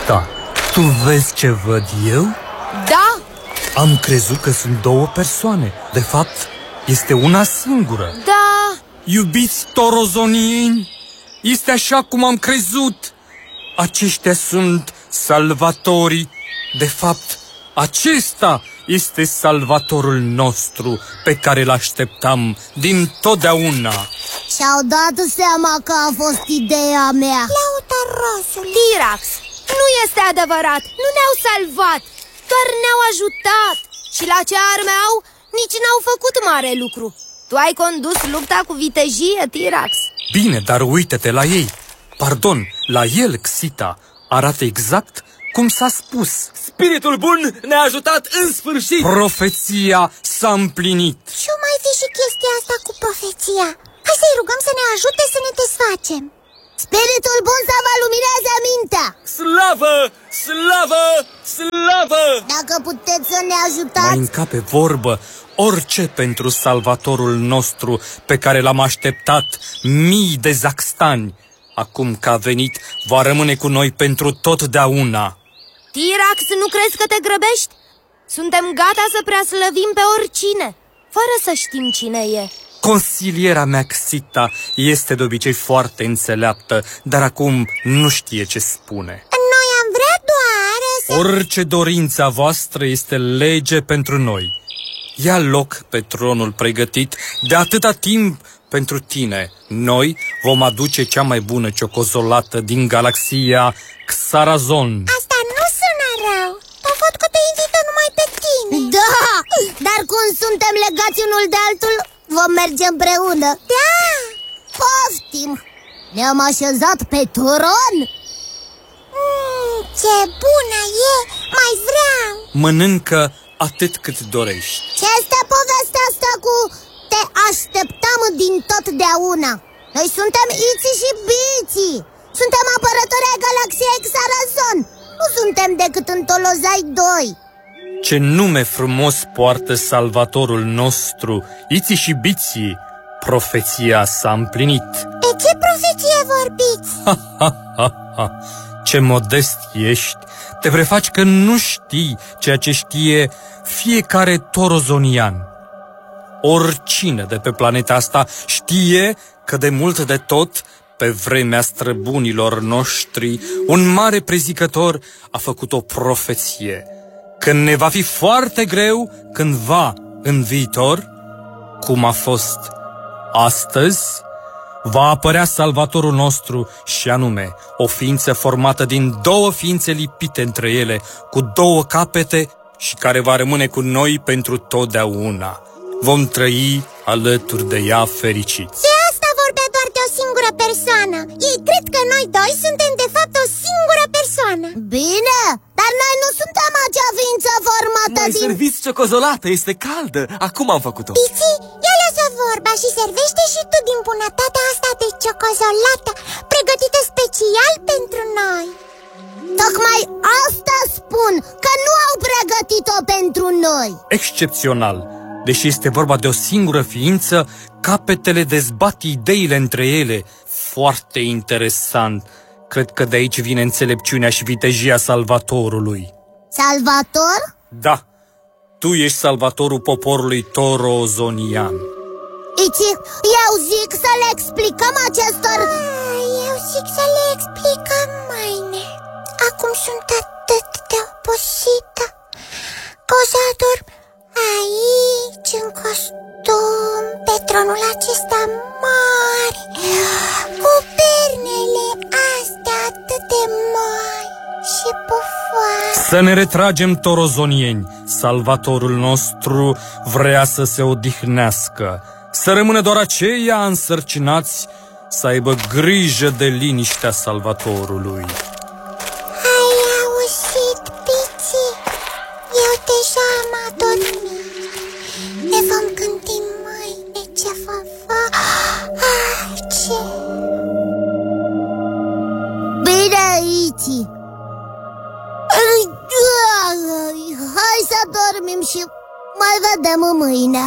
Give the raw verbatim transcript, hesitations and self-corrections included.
Ixita, tu vezi ce văd eu? Da! Am crezut că sunt două persoane. De fapt, este una singură. Da! Iubiți torozonieni, este așa cum am crezut. Aceștia sunt salvatorii. De fapt, acesta este salvatorul nostru pe care îl așteptam din totdeauna. Și-au dat seama că a fost ideea mea. Lăutarosul Tirax, nu este adevărat. Nu ne-au salvat, doar ne-au ajutat. Și la ce arme au, nici n-au făcut mare lucru. Tu ai condus lupta cu vitejie, Tirax. Bine, dar uită-te la ei. Pardon, la el, Xita, arată exact cum s-a spus. Spiritul bun ne-a ajutat în sfârșit. Profeția s-a împlinit. Și mai fi și chestia asta cu profeția. Hai să-i rugăm să ne ajute să ne desfacem. Spiritul bun să vă lumineze mintea. Slavă! Slavă! Slavă! Dacă puteți să ne ajutați. Mai încape vorbă orice pentru salvatorul nostru pe care l-am așteptat mii de zaxtani. Acum că a venit, va rămâne cu noi pentru totdeauna. Tirax, nu crezi că te grăbești? Suntem gata să preaslăvim pe oricine, fără să știm cine e. Consiliera mea, Xita, este de obicei foarte înțeleaptă, dar acum nu știe ce spune. Noi am vrea doar să... Orice dorința voastră este lege pentru noi. Ia loc pe tronul pregătit de atâta timp pentru tine. Noi vom aduce cea mai bună ciocozolată din galaxia Xarazon. Asta nu sună rău. Dar văd că te invită numai pe tine. Da, dar cum suntem legați unul de altul, vom merge împreună. Da. Poftim. Ne-am așezat pe tron. mm, Ce bună e. Mai vreau. Mănâncă atât cât dorești. Ce este povestea asta cu te așteptam din totdeauna? Noi suntem Iții și Biții. Suntem apărători ai galaxiei Xarazon. Nu suntem decât în Tolozai doi. Ce nume frumos poartă salvatorul nostru, Iții și Biții. Profeția s-a împlinit. De ce profeție vorbiți? Ha, ha, ha, ha. Ce modest ești. Te prefaci că nu știi ceea ce știe fiecare torozonian. Oricine de pe planeta asta știe că de mult de tot, pe vremea străbunilor noștri, un mare prezicător a făcut o profeție. Când ne va fi foarte greu, cândva în viitor, cum a fost astăzi, va apărea salvatorul nostru, și anume o ființă formată din două ființe lipite între ele, cu două capete și care va rămâne cu noi pentru totdeauna. Vom trăi alături de ea fericiți. De asta vorbea doar de o singură persoană. Ei cred că noi doi suntem de fapt o singură persoană. Bine, dar noi nu suntem acea ființă formată Mai din... serviți ciocozolată, este caldă. Acum am făcut-o. Biții, ia lăsă vorba și servește și tu din bunătatea asta de ciocozolată, pregătită special pentru noi. Tocmai asta spun, că nu au pregătit-o pentru noi. Excepțional! Deși este vorba de o singură ființă, capetele dezbat ideile între ele. Foarte interesant. Cred că de aici vine înțelepciunea și vitejia salvatorului. Salvator? Da, tu ești salvatorul poporului torozonian. Iții, eu zic să le explicăm acestor... Eu zic să le explicăm mâine. Acum sunt atât de obosită că o să adorm aici, în costum, pe tronul acesta mare, cu pernele astea atât de mari și pufoase. Să ne retragem, torozonieni. Salvatorul nostru vrea să se odihnească. Să rămână doar aceia însărcinați să aibă grijă de liniștea salvatorului. Ai auzit, Biții? Eu deja am adormit. Ne vom gândi mâine ce vom face. Bine, Iții. Hai să dormim și mai vedem mâine.